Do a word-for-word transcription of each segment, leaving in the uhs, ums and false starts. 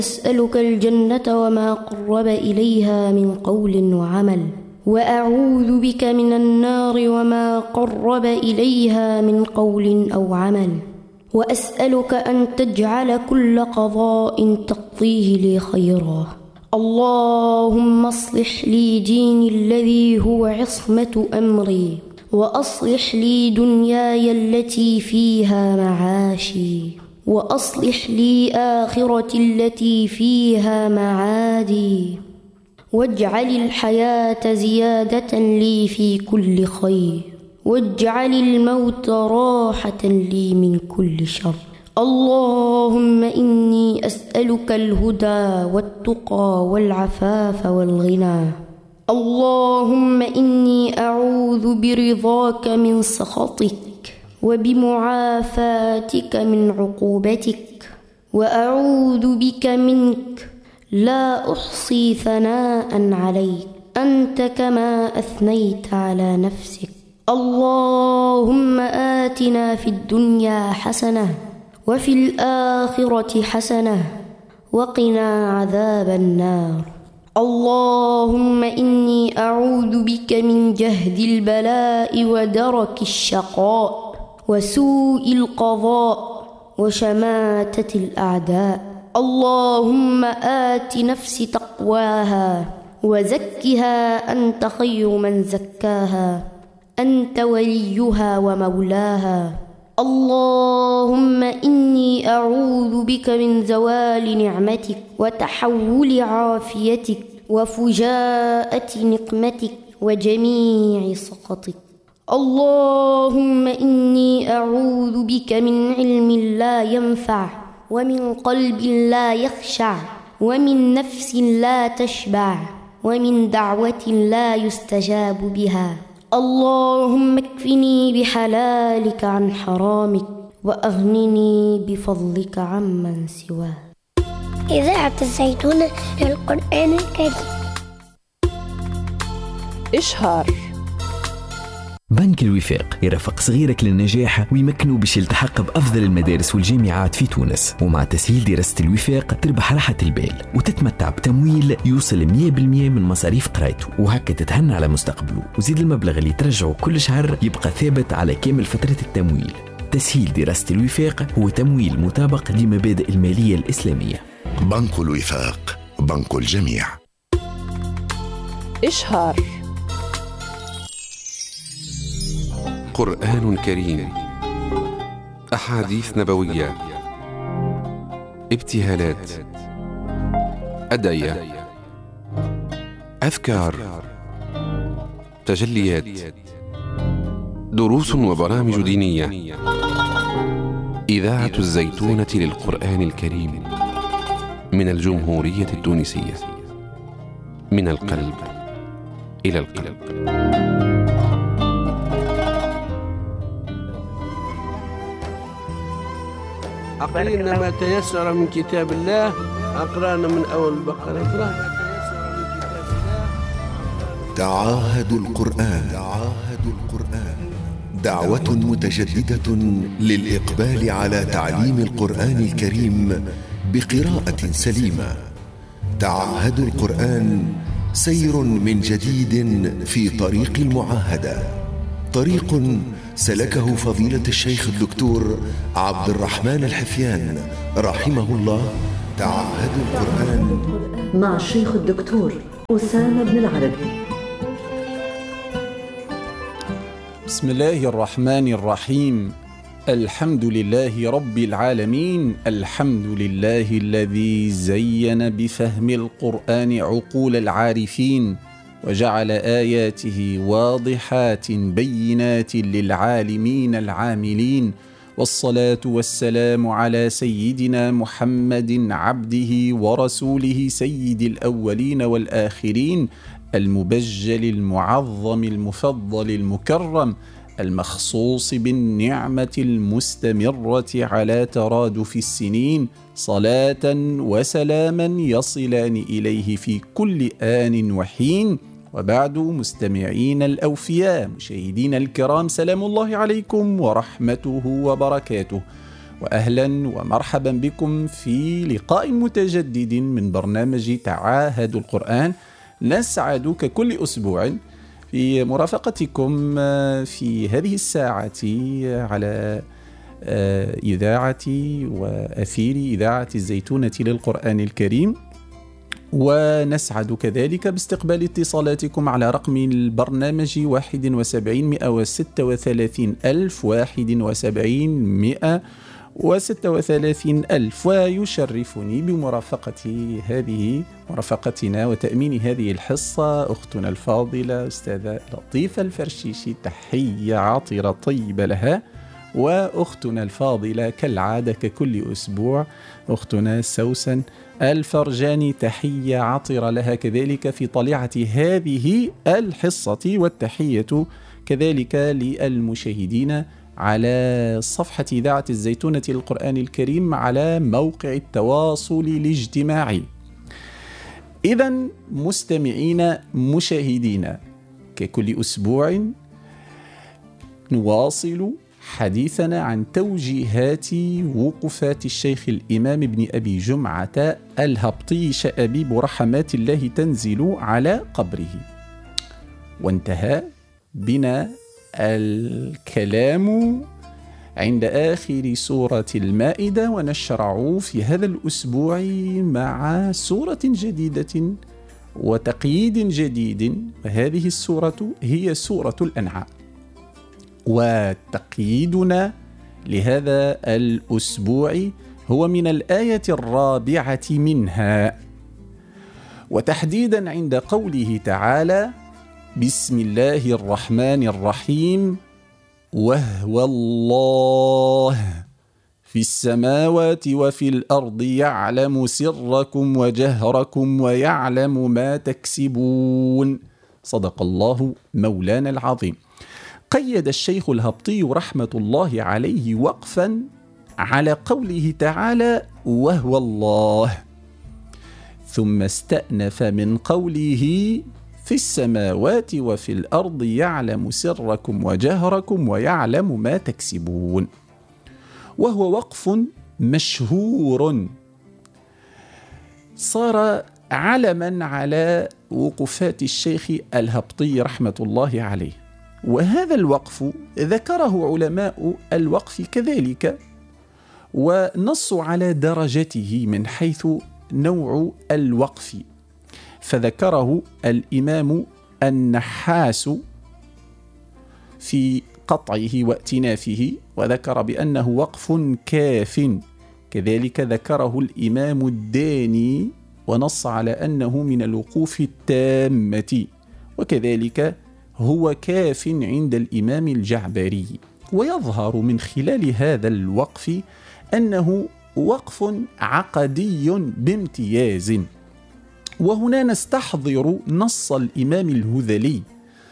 أسألك الجنة وما قرب إليها من قول وعمل، وأعوذ بك من النار وما قرب إليها من قول أو عمل، وأسألك أن تجعل كل قضاء تقضيه لي خيرا. اللهم اصلح لي ديني الذي هو عصمة أمري، وأصلح لي دنياي التي فيها معاشي، وأصلح لي آخرتي التي فيها معادي، واجعل الحياة زيادة لي في كل خير، واجعل الموت راحة لي من كل شر. اللهم إني أسألك الهدى والتقى والعفاف والغنى. اللهم إني أعوذ برضاك من سخطك، وبمعافاتك من عقوبتك، وأعوذ بك منك لا أحصي ثناء عليك أنت كما أثنيت على نفسك. اللهم آتنا في الدنيا حسنة وفي الآخرة حسنة وقنا عذاب النار. اللهم إني أعوذ بك من جهد البلاء ودرك الشقاء وسوء القضاء وشماتة الأعداء. اللهم آت نفسي تقواها وزكها أنت خير من زكاها، أنت وليها ومولاها. اللهم إني أعوذ بك من زوال نعمتك وتحول عافيتك وفجاءة نقمتك وجميع سخطك. اللهم إني أعوذ بك من علم لا ينفع، ومن قلب لا يخشع، ومن نفس لا تشبع، ومن دعوة لا يستجاب بها. اللهم اكفني بحلالك عن حرامك، وأغنني بفضلك عمن سواك. إذاعة الزيتون للقرآن الكريم. إشهار. بنك الوفاق يرافق صغيرك للنجاح ويمكنه باش يلتحق بأفضل المدارس والجامعات في تونس، ومع تسهيل دراسة الوفاق تربح راحة البال وتتمتع بتمويل يوصل مية بالمية من مصاريف قرايته، وهكا تتهنى على مستقبله. وزيد المبلغ اللي ترجعه كل شهر يبقى ثابت على كامل فترة التمويل. تسهيل دراسة الوفاق هو تمويل مطابق لمبادئ المالية الإسلامية. بنك الوفاق، بنك الجميع. إشهار. قرآن كريم، أحاديث نبوية، ابتهالات، أدعية، أذكار، تجليات، دروس وبرامج دينية. إذاعة الزيتونة للقرآن الكريم من الجمهورية التونسية، من القلب إلى القلب. أقرأنا ما تيسر من كتاب الله. أقرأنا من أول البقرة. أقرأ. تعاهدوا القرآن. تعاهدوا القرآن دعوة متجددة للإقبال على تعليم القرآن الكريم بقراءة سليمة. تعاهدوا القرآن سير من جديد في طريق المعاهدة، طريق سلكه فضيلة الشيخ الدكتور عبد الرحمن الحفيان رحمه الله. تعاهدوا القرآن مع الشيخ الدكتور أسامة بن العربي. بسم الله الرحمن الرحيم. الحمد لله رب العالمين. الحمد لله الذي زين بفهم القرآن عقول العارفين، وجعل آياته واضحات بينات للعالمين العاملين. والصلاة والسلام على سيدنا محمد عبده ورسوله سيد الأولين والآخرين، المبجل المعظم المفضل المكرم، المخصوص بالنعمة المستمرة على ترادف السنين. صلاة وسلاما يصلان إليه في كل آن وحين. وبعد، مستمعين الأوفياء، مشاهدين الكرام، سلام الله عليكم ورحمته وبركاته، وأهلا ومرحبا بكم في لقاء متجدد من برنامج تعاهد القرآن. نسعد ككل أسبوع في مرافقتكم في هذه الساعة على إذاعة وأثير إذاعة الزيتونة للقرآن الكريم، ونسعد كذلك باستقبال اتصالاتكم على رقم البرنامج واحد وسبعين مئة وستة وثلاثين ألف واحد وسبعين مئة وستة وثلاثين ألف. ويشرفني بمرافقة هذه مرافقتنا وتأمين هذه الحصة أختنا الفاضلة أستاذة لطيفة الفرشيشي، تحية عطرة طيبة لها، وأختنا الفاضلة كالعادة ككل أسبوع أختنا سوسن الفرجاني، تحية عطرة لها كذلك في طليعة هذه الحصة. والتحية كذلك للمشاهدين على صفحة إذاعة الزيتونة للقرآن الكريم على موقع التواصل الاجتماعي. إذن مستمعين مشاهدين، ككل أسبوع نواصل حديثنا عن توجيهات وقفات الشيخ الإمام ابن أبي جمعة الهبطي شأبيب رحمات الله تنزل على قبره. وانتهى بنا الكلام عند آخر سورة المائدة، ونشرع في هذا الأسبوع مع سورة جديدة وتقييد جديد، وهذه السورة هي سورة الأنعام. وتقييدنا لهذا الأسبوع هو من الآية الرابعة منها، وتحديدا عند قوله تعالى: بسم الله الرحمن الرحيم، وهو الله في السماوات وفي الأرض يعلم سركم وجهركم ويعلم ما تكسبون. صدق الله مولانا العظيم. قيد الشيخ الهبطي رحمة الله عليه وقفا على قوله تعالى وهو الله، ثم استأنف من قوله في السماوات وفي الأرض يعلم سركم وجهركم ويعلم ما تكسبون. وهو وقف مشهور صار علما على وقفات الشيخ الهبطي رحمة الله عليه. وهذا الوقف ذكره علماء الوقف كذلك، ونصوا على درجته من حيث نوع الوقف، فذكره الإمام النحاس في قطعه واتنافه، وذكر بأنه وقف كاف. كذلك ذكره الإمام الداني ونص على أنه من الوقوف التامة، وكذلك هو كاف عند الإمام الجعبري. ويظهر من خلال هذا الوقف أنه وقف عقدي بامتياز. وهنا نستحضر نص الإمام الهذلي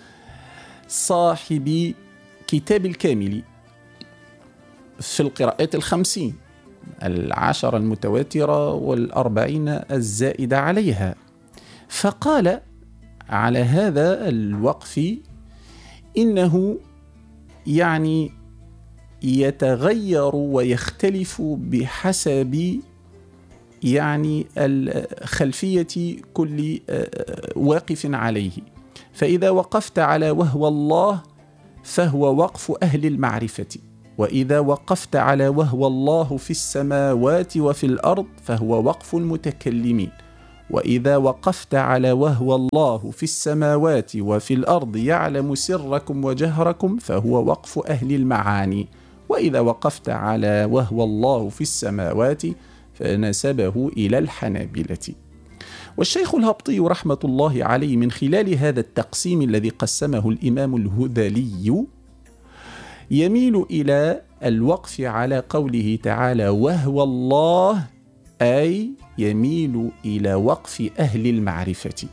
صاحب كتاب الكامل في القراءات الخمسين، العشر المتواترة والأربعين الزائدة عليها، فقال على هذا الوقف إنه يعني يتغير ويختلف بحسب يعني خلفية كل واقف عليه. فإذا وقفت على وهو الله فهو وقف أهل المعرفة، وإذا وقفت على وهو الله في السماوات وفي الأرض فهو وقف المتكلمين، وإذا وقفت على وهو الله في السماوات وفي الأرض يعلم سركم وجهركم فهو وقف أهل المعاني، وإذا وقفت على وهو الله في السماوات فنسبه إلى الحنابلة. والشيخ الهبطي رحمة الله عليه من خلال هذا التقسيم الذي قسمه الإمام الهذلي يميل إلى الوقف على قوله تعالى وهو الله، أي يميل إلى وقف أهل المعرفة.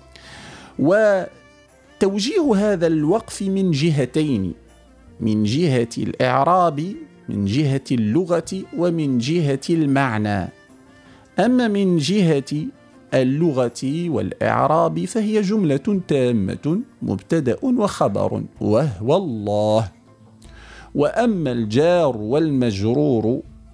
وتوجيه هذا الوقف من جهتين، من جهة الإعراب، من جهة اللغة، ومن جهة المعنى. أما من جهة اللغة والإعراب فهي جملة تامة مبتدأ وخبر وهو الله. وأما الجار والمجرور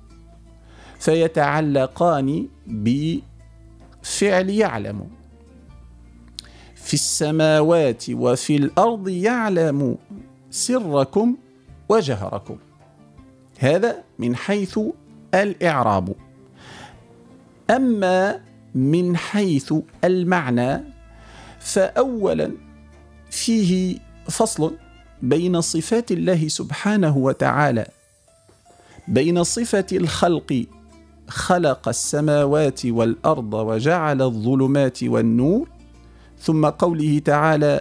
فيتعلقان بفعل يعلم. في السماوات وفي الأرض يعلم سركم وجهركم. هذا من حيث الإعراب. أما من حيث المعنى فأولا فيه فصل بين صفات الله سبحانه وتعالى، بين صفة الخلق خلق السماوات والأرض وجعل الظلمات والنور، ثم قوله تعالى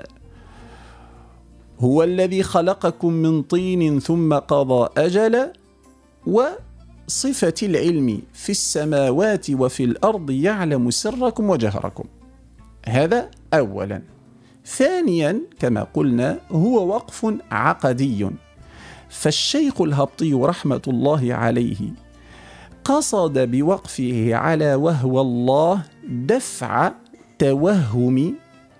هو الذي خلقكم من طين ثم قضى أجلا، وصفة العلم في السماوات وفي الأرض يعلم سركم وجهركم. هذا أولا. ثانيا كما قلنا هو وقف عقدي، فالشيخ الهبطي رحمة الله عليه قصد بوقفه على وهو الله دفع توهم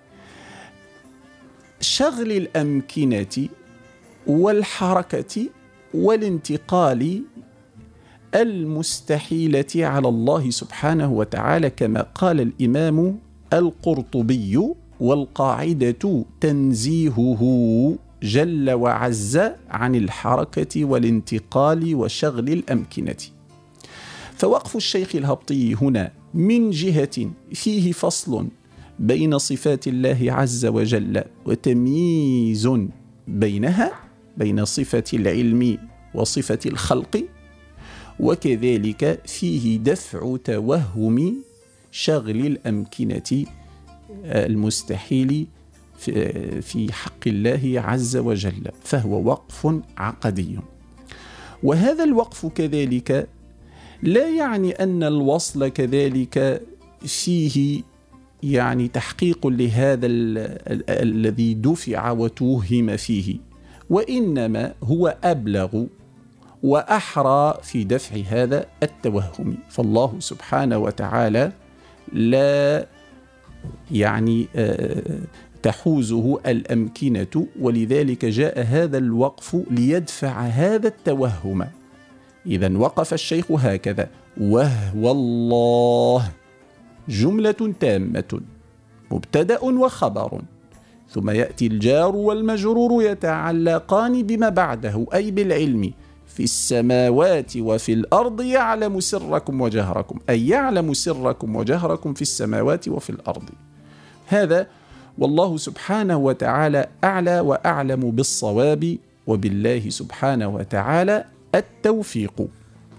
شغل الأمكنة والحركة والانتقال المستحيلة على الله سبحانه وتعالى، كما قال الإمام القرطبي والقاعدة تنزيهه جل وعز عن الحركة والانتقال وشغل الأمكنة. فوقف الشيخ الهبطي هنا من جهة فيه فصل بين صفات الله عز وجل وتمييز بينها، بين صفة العلم وصفة الخلق، وكذلك فيه دفع توهم شغل الأمكنة المستحيل في حق الله عز وجل، فهو وقف عقدي. وهذا الوقف كذلك لا يعني أن الوصل كذلك فيه يعني تحقيق لهذا الذي دفع وتوهم فيه، وإنما هو أبلغ وأحرى في دفع هذا التوهم. فالله سبحانه وتعالى لا يعني تحوزه الأمكنة، ولذلك جاء هذا الوقف ليدفع هذا التوهم. إذن وقف الشيخ هكذا: وهو الله جملة تامة مبتدأ وخبر، ثم يأتي الجار والمجرور يتعلقان بما بعده، أي بالعلم. في السماوات وفي الأرض يعلم سركم وجهركم، أي يعلم سركم وجهركم في السماوات وفي الأرض. هذا والله سبحانه وتعالى أعلى وأعلم بالصواب، وبالله سبحانه وتعالى التوفيق.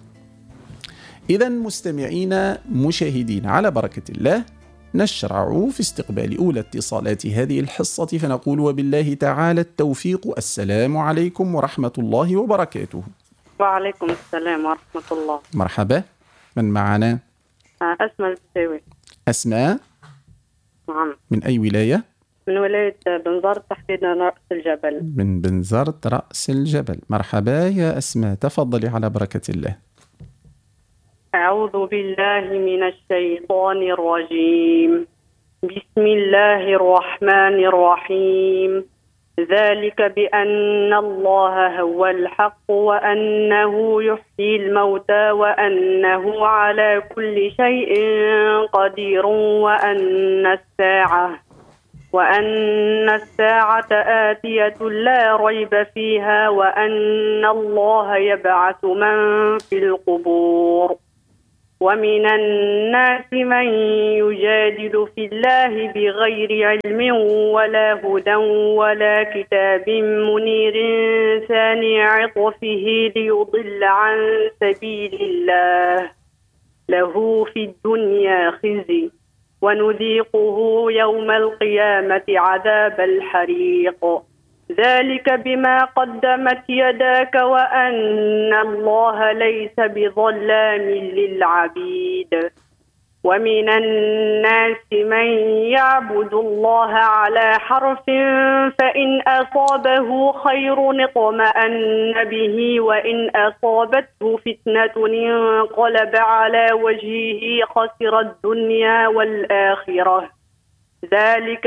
إذن مستمعين مشاهدين على بركة الله، نشرع في استقبال أولى اتصالات هذه الحصة، فنقول وبالله تعالى التوفيق. السلام عليكم ورحمة الله وبركاته. وعليكم السلام ورحمة الله. مرحبا، من معنا؟ أسماء البساوي. أسماء؟ نعم. من أي ولاية؟ من ولاية بنزرت، تحديدا رأس الجبل. من بنزرت رأس الجبل. مرحبا يا أسماء، تفضلي على بركة الله. أعوذ بالله من الشيطان الرجيم. بسم الله الرحمن الرحيم. ذلك بأن الله هو الحق وأنه يحيي الموتى وأنه على كل شيء قدير وأن الساعة وأن الساعة آتية لا ريب فيها وأن الله يبعث من في القبور. ومن الناس من يجادل في الله بغير علم ولا هدى ولا كتاب منير ثاني عطفه ليضل عن سبيل الله. له في الدنيا خزي ونذيقه يوم القيامة عذاب الحريق. ذلك بما قدمت يداك وأن الله ليس بظلام للعبيد. ومن الناس من يعبد الله على حرف فإن أصابه خير اطمأن به وإن أصابته فتنة انقلب على وجهه خسر الدنيا والآخرة. ذلك